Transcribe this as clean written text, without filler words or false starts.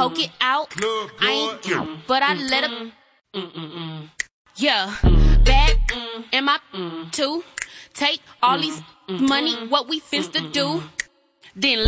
poke it out. I ain't cute, but I let her. Yeah, bad am I too? Take all these money, what we finna do? Then